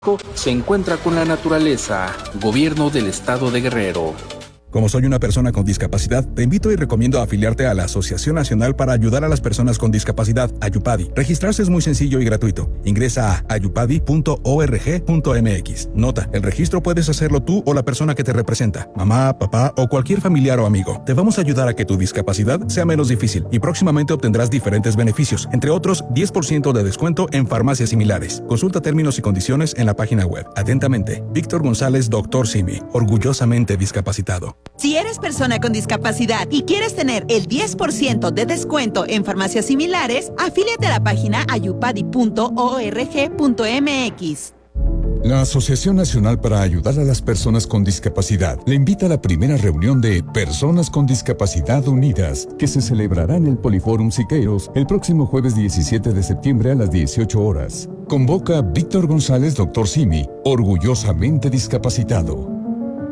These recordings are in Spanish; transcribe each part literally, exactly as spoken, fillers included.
se encuentra con la naturaleza. Gobierno del Estado de Guerrero. Como soy una persona con discapacidad, te invito y recomiendo afiliarte a la Asociación Nacional para Ayudar a las Personas con Discapacidad, AYUPADI. Registrarse es muy sencillo y gratuito. Ingresa a ayupadi punto org punto mx. Nota, el registro puedes hacerlo tú o la persona que te representa, mamá, papá o cualquier familiar o amigo. Te vamos a ayudar a que tu discapacidad sea menos difícil y próximamente obtendrás diferentes beneficios, entre otros diez por ciento de descuento en farmacias similares. Consulta términos y condiciones en la página web. Atentamente, Víctor González, doctor Simi, orgullosamente discapacitado. Si eres persona con discapacidad y quieres tener el diez por ciento de descuento en farmacias similares, afíliate a la página ayupadi punto org punto mx. La Asociación Nacional para Ayudar a las Personas con Discapacidad le invita a la primera reunión de Personas con Discapacidad Unidas, que se celebrará en el Poliforum Siqueiros el próximo jueves diecisiete de septiembre a las dieciocho horas. Convoca Víctor González, doctor Simi, orgullosamente discapacitado.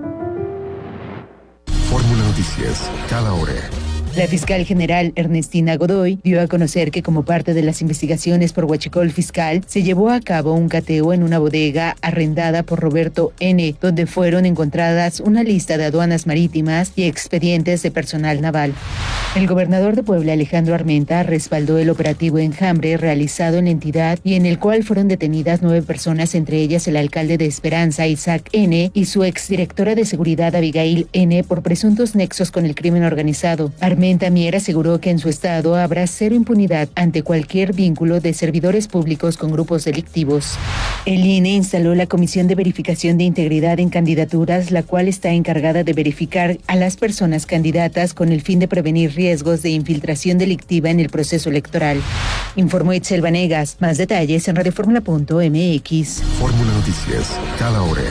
Fórmula Noticias, cada hora. La fiscal general Ernestina Godoy dio a conocer que como parte de las investigaciones por huachicol fiscal, se llevó a cabo un cateo en una bodega arrendada por Roberto N., donde fueron encontradas una lista de aduanas marítimas y expedientes de personal naval. El gobernador de Puebla, Alejandro Armenta, respaldó el operativo Enjambre realizado en la entidad y en el cual fueron detenidas nueve personas, entre ellas el alcalde de Esperanza, Isaac N., y su exdirectora de seguridad, Abigail N., por presuntos nexos con el crimen organizado. Armenta Mier aseguró que en su estado habrá cero impunidad ante cualquier vínculo de servidores públicos con grupos delictivos. El I N E instaló la Comisión de Verificación de Integridad en Candidaturas, la cual está encargada de verificar a las personas candidatas con el fin de prevenir riesgos de infiltración delictiva en el proceso electoral. Informó Itzel Vanegas. Más detalles en radioformula punto mx. Fórmula Noticias, cada hora.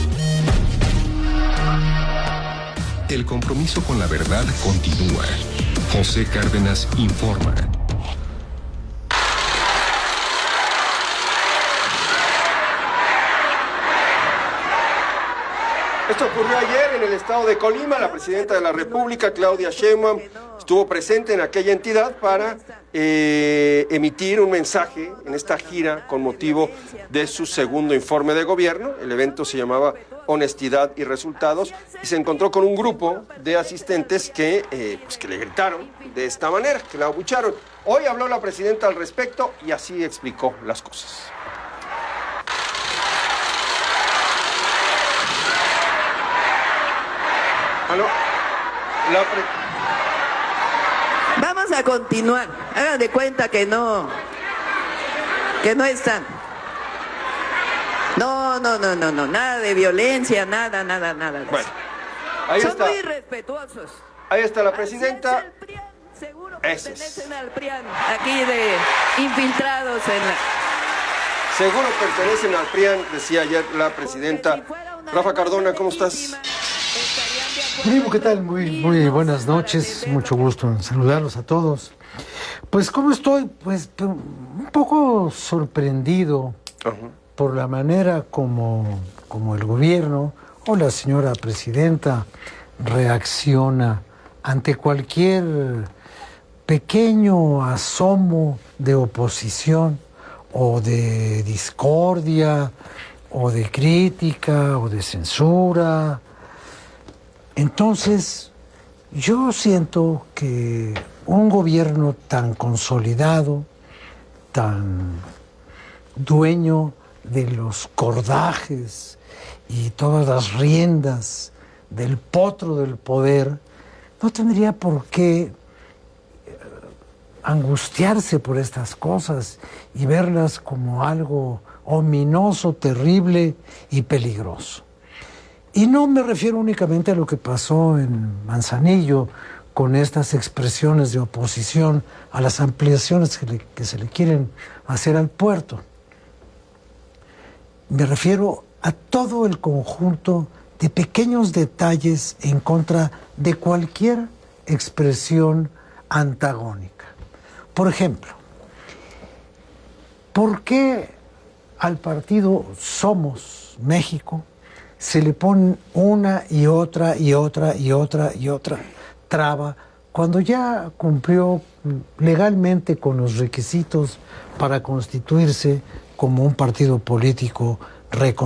El compromiso con la verdad continúa. José Cárdenas informa. Esto ocurrió ayer en el estado de Colima. La presidenta de la República, Claudia Sheinbaum, estuvo presente en aquella entidad para eh, emitir un mensaje en esta gira con motivo de su segundo informe de gobierno. El evento se llamaba Honestidad y Resultados y se encontró con un grupo de asistentes que, eh, pues que le gritaron de esta manera, que la abucharon. Hoy habló la presidenta al respecto y así explicó las cosas. Ah, no. La pre... Vamos a continuar. Hagan de cuenta que no, que no están. No, no, no, no, no, nada de violencia, nada, nada, nada. De bueno, ahí Son está. muy respetuosos. Ahí está la presidenta. Así es el P R I A N, seguro Eso pertenecen es. al P R I A N, aquí de infiltrados en la... Seguro pertenecen al P R I A N, decía ayer la presidenta. Rafa Cardona, ¿cómo estás? Primo, ¿qué tal? Muy, muy buenas noches, mucho gusto en saludarlos a todos. Pues, ¿cómo estoy? Pues, un poco sorprendido uh-huh. por la manera como, como el gobierno o la señora presidenta reacciona ante cualquier pequeño asomo de oposición o de discordia o de crítica o de censura. Entonces, yo siento que un gobierno tan consolidado, tan dueño de los cordajes y todas las riendas del potro del poder, no tendría por qué angustiarse por estas cosas y verlas como algo ominoso, terrible y peligroso. Y no me refiero únicamente a lo que pasó en Manzanillo con estas expresiones de oposición a las ampliaciones que, le, que se le quieren hacer al puerto. Me refiero a todo el conjunto de pequeños detalles en contra de cualquier expresión antagónica. Por ejemplo, ¿por qué al partido Somos México se le ponen una y otra y otra y otra y otra traba cuando ya cumplió legalmente con los requisitos para constituirse como un partido político reconocer